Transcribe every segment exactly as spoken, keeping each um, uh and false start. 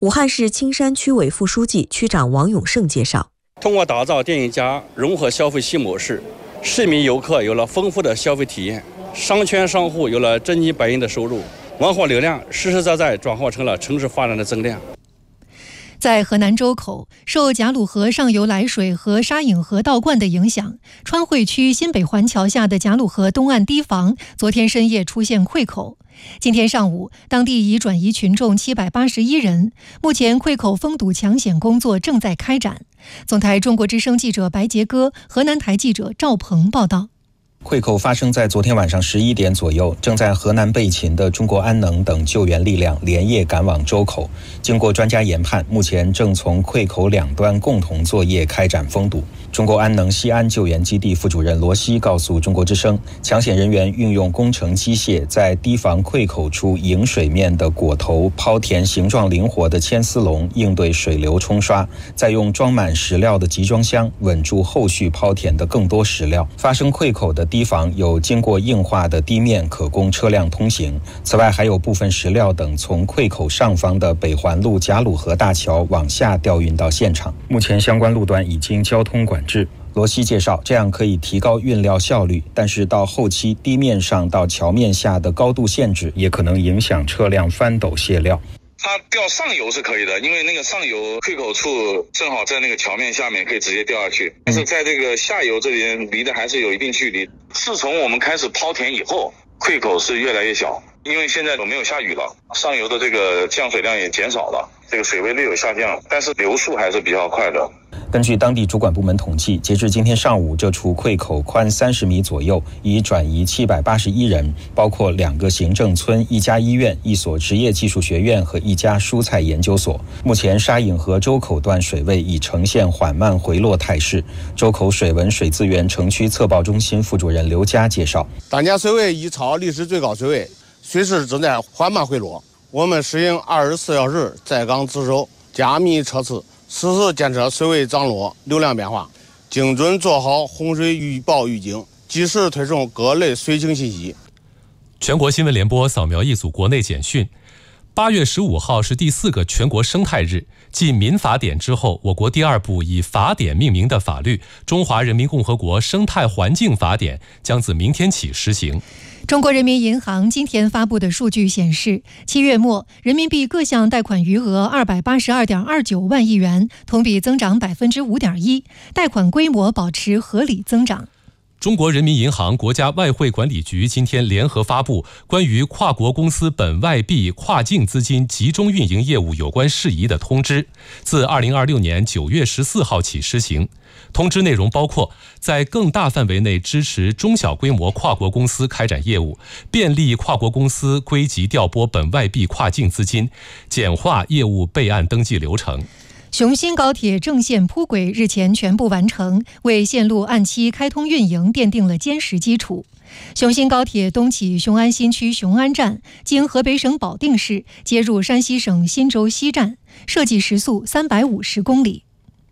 武汉市青山区委副书记、区长王永胜介绍， 通过打造电影家融合消费新模式，市民游客有了丰富的消费体验，商圈商户有了真金白银的收入，文化流量实实在在转化成了城市发展的增量。 在河南周口，受贾鲁河上游来水和沙隐河倒灌的影响，川汇区新北环桥下的贾鲁河东岸堤防昨天深夜出现溃口。今天上午，当地已转移群众七百八十一人，目前溃口封堵抢险工作正在开展。总台中国之声记者白杰哥、河南台记者赵鹏报道。 溃口发生在昨天晚上十一点左右，正在河南备勤的中国安能等救援力量连夜赶往周口。经过专家研判，目前正从溃口两端共同作业开展封堵。中国安能西安救援基地副主任罗西告诉中国之声，抢险人员运用工程机械在堤防溃口处迎水面的果头抛填形状灵活的牵丝笼，应对水流冲刷，再用装满石料的集装箱稳住后续抛填的更多石料。发生溃口的堤防有经过硬化的地面可供车辆通行，此外还有部分石料等从溃口上方的北环路贾鲁河大桥往下调运到现场，目前相关路段已经交通管制。罗西介绍，这样可以提高运料效率，但是到后期地面上到桥面下的高度限制也可能影响车辆翻斗卸料。 它调上游是可以的，因为那个上游溃口处正好在那个桥面下面，可以直接掉下去。但是在这个下游这边离得还是有一定距离。自从我们开始抛填以后，溃口是越来越小，因为现在都没有下雨了，上游的这个降水量也减少了，这个水位略有下降，但是流速还是比较快的。 根据当地主管部门统计，截至今天上午，这处溃口宽三十米左右，已转移七百八十一人，包括两个行政村、一家医院、一所职业技术学院和一家蔬菜研究所。目前沙隐河周口段水位已呈现缓慢回落态势。周口水文水资源城区测报中心副主任刘佳介绍， 当前水位已超历史最高水位，水势正在缓慢回落。我们实行二十四小时在岗值守，加密测次，实时监测水位涨落、流量变化，精准做好洪水预报预警，及时推送各类水情信息。 全国新闻联播扫描一组国内简讯。八月十五号是第四个全国生态日，继民法典之后，我国第二部以法典命名的法律《中华人民共和国生态环境法典》将自明天起施行。 中国人民银行今天发布的数据显示，七月末人民币各项贷款余额二百八十二点二九万亿元，同比增长百分之五点一，贷款规模保持合理增长。 中国人民银行、国家外汇管理局今天联合发布关于跨国公司本外币跨境资金集中运营业务有关事宜的通知，自二零二六年九月十四号起施行。通知内容包括在更大范围内支持中小规模跨国公司开展业务，便利跨国公司归集调拨本外币跨境资金，简化业务备案登记流程。 雄新高铁正线铺轨日前全部完成，为线路按期开通运营奠定了坚实基础。雄新高铁东起雄安新区雄安站，经河北省保定市接入山西省忻州西站，设计时速三百五十公里。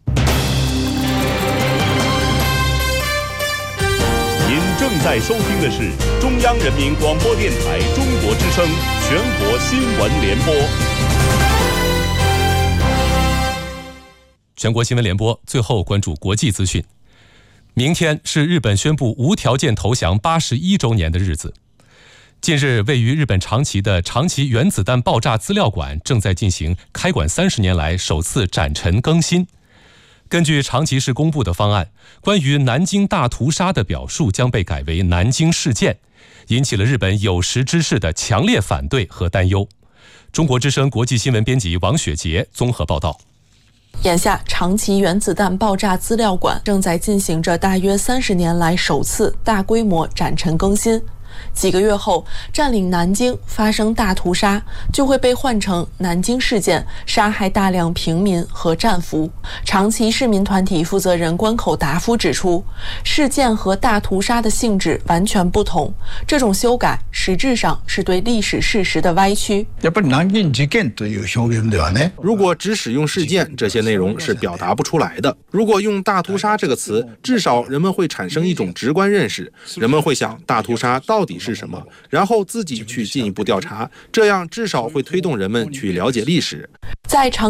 您正在收听的是中央人民广播电台中国之声全国新闻联播。 全国新闻联播，最后关注国际资讯。明天是日本宣布无条件投降八十一周年的日子。近日，位于日本长崎的长崎原子弹爆炸资料馆正在进行开馆三十年来首次展陈更新。根据长崎市公布的方案，关于南京大屠杀的表述将被改为南京事件，引起了日本有识之士的强烈反对和担忧。中国之声国际新闻编辑王雪杰综合报道。 眼下，长崎原子弹爆炸资料馆正在进行着大约三十年来首次大规模展陈更新。几个月后，占领南京发生大屠杀就会被换成南京事件，杀害大量平民和战俘。长崎市民团体负责人关口达夫指出，事件和大屠杀的性质完全不同，这种修改实质上是对历史事实的歪曲。 如果只使用事件，这些内容是表达不出来的。如果用大屠杀这个词，至少人们会产生一种直观认识，人们会想大屠杀到到底是什么，然后自己去进一步调查，这样至少会推动人们去了解历史。 在长